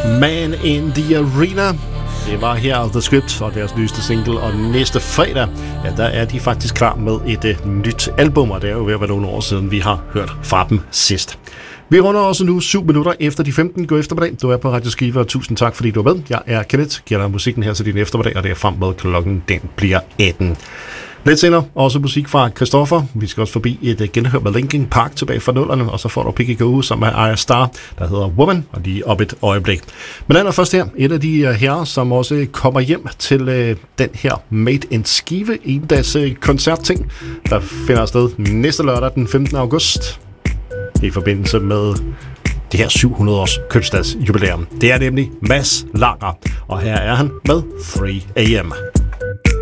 Man in the Arena. Det var her The Script og deres nyeste single, og næste fredag, ja, der er de faktisk klar med et nyt album, og det er jo ved at være nogle år siden, vi har hørt fra dem sidst. Vi runder også nu 7 minutter efter de 15. God eftermiddag. Du er på Radio Skive, og tusind tak, fordi du er med. Jeg er Kenneth, giver dig musikken her til din eftermiddag, og det er frem med klokken, den bliver 18. Lidt senere også musik fra Christoffer. Vi skal også forbi et genhør med Linkin Park tilbage fra 0'erne, og så får du PGKU sammen med Aya Star, der hedder Woman, og lige op et øjeblik. Men allerførst her, et af de herrer, som også kommer hjem til den her Made in Skive endags koncertting, der finder sted næste lørdag den 15. august i forbindelse med det her 700 års købstadsjubilæum. Det er nemlig Mads Langer, og her er han med 3 AM.